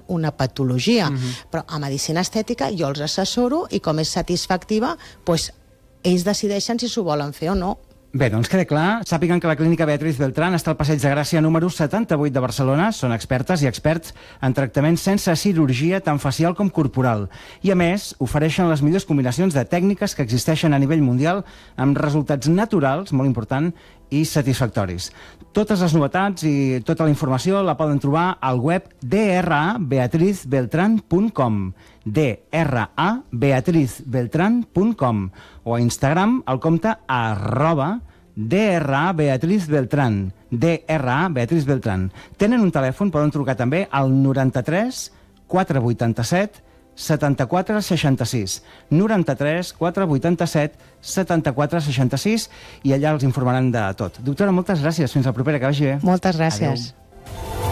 una patologia. Però a medicina estètica jo els assessoro i com és satisfactiva, doncs ells decideixen si s'ho volen fer o no. Bé, doncs queda clar. Sàpiguen que la Clínica Beatriz Beltrán està al Passeig de Gràcia número 78 de Barcelona. Són expertes i experts en tractaments sense cirurgia, tant facial com corporal. I, a més, ofereixen les millors combinacions de tècniques que existeixen a nivell mundial amb resultats naturals, molt important, i satisfactoris. Totes les novetats i tota la informació la poden trobar al web drabeatrizbeltran.com drabeatrizbeltran.com o a Instagram al compte @drabeatrizbeltran drabeatrizbeltran. Tenen un telèfon, poden trucar també al 93 487 74 66 93 487 74 66 i allà els informaran de tot. Doctora, moltes gràcies. Fins la propera, que vagi bé. Moltes gràcies. Adéu.